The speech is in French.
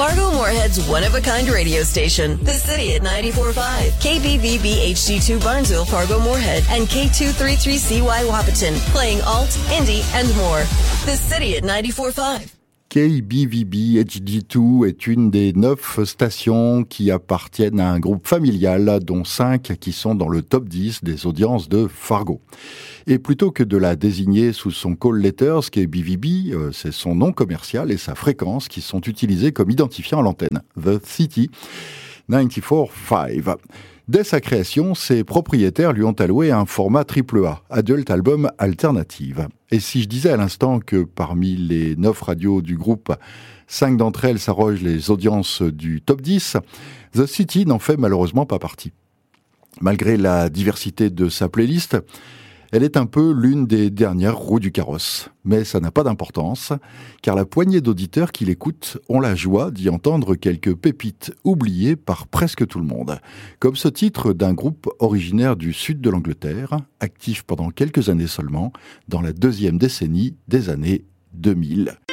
Fargo-Moorhead's one-of-a-kind radio station. The City at 94.5. KBVB HD2 Barnesville, Fargo-Moorhead. And K233CY Wapaton. Playing alt, indie, and more. The City at 94.5. KBVB HD2 est une des 9 stations qui appartiennent à un groupe familial, dont 5 qui sont dans le top 10 des audiences de Fargo. Et plutôt que de la désigner sous son call letters, KBVB, c'est son nom commercial et sa fréquence qui sont utilisés comme identifiants à l'antenne. The City 94.5. Dès sa création, ses propriétaires lui ont alloué un format AAA, Adult Album Alternative. Et si je disais à l'instant que parmi les 9 radios du groupe, 5 d'entre elles s'arrogent les audiences du top 10, The City n'en fait malheureusement pas partie. Malgré la diversité de sa playlist, elle est un peu l'une des dernières roues du carrosse. Mais ça n'a pas d'importance, car la poignée d'auditeurs qui l'écoutent ont la joie d'y entendre quelques pépites oubliées par presque tout le monde. Comme ce titre d'un groupe originaire du sud de l'Angleterre, actif pendant quelques années seulement, dans la deuxième décennie des années 2000.